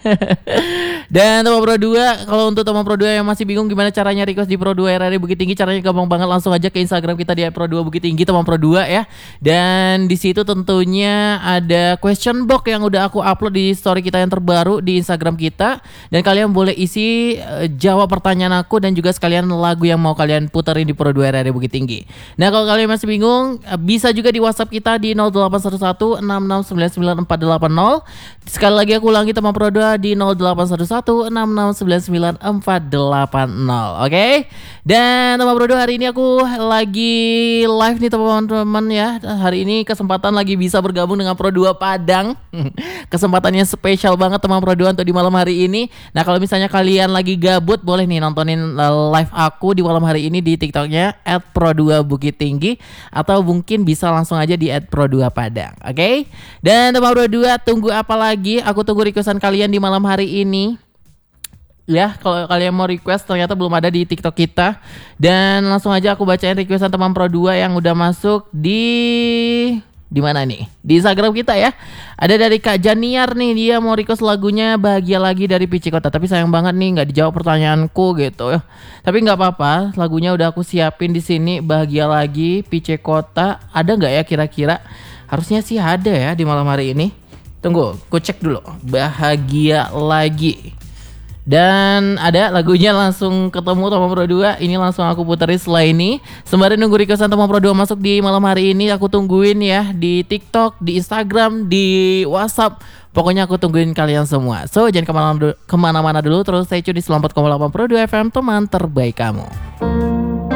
Dan teman Pro 2, kalau untuk teman Pro 2 yang masih bingung gimana caranya request di Pro 2 RRI Bukit Tinggi, caranya gampang banget, langsung aja ke Instagram kita di @pro2 Bukit Tinggi teman Pro 2 ya. Dan di situ tentunya ada question box yang udah aku upload di story kita yang terbaru di Instagram kita, dan kalian boleh isi jawab pertanyaan aku dan juga sekalian lagu yang mau kalian puterin di Pro 2 RRI Bukit Tinggi. Nah, kalau kalian masih bingung, bisa juga di WhatsApp kita di 0811 6699 480. Sekali lagi aku ulangi teman Pro 2 di 0811 6699 480. Oke. Dan teman Pro 2, hari ini aku lagi live nih teman-teman ya. Hari ini kesempatan lagi bisa bergabung dengan Pro 2 Padang. Kesempatannya spesial banget teman Pro 2 untuk di malam hari ini. Nah, kalau misalnya kalian lagi gabut, boleh nih nontonin live aku di malam hari ini di TikToknya @pro2 Bukit Tinggi, atau mungkin bisa langsung aja di @pro2 Padang. Oke. Dan teman Pro 2, tunggu apa lagi? Aku tunggu requestan kalian di malam hari ini. Ya, kalau kalian mau request, ternyata belum ada di TikTok kita. Dan langsung aja aku bacain requestan teman Pro 2 yang udah masuk di mana nih? Di Instagram kita ya. Ada dari Kak Janiar nih, dia mau request lagunya Bahagia Lagi dari PC Kota. Tapi sayang banget nih nggak dijawab pertanyaanku gitu ya. Tapi nggak apa-apa, lagunya udah aku siapin di sini. Bahagia Lagi PC Kota. Ada nggak ya kira-kira? Harusnya sih ada ya di malam hari ini. Tunggu, aku cek dulu. Bahagia Lagi. Dan ada lagunya, langsung ketemu teman Pro 2. Ini langsung aku puterin setelah ini. Sembari nunggu requestan teman Pro 2 masuk di malam hari ini, aku tungguin ya di TikTok, di Instagram, di WhatsApp. Pokoknya aku tungguin kalian semua. So, jangan kemana-mana dulu, terus stay tune di 94,8 Pro 2 FM, teman terbaik kamu.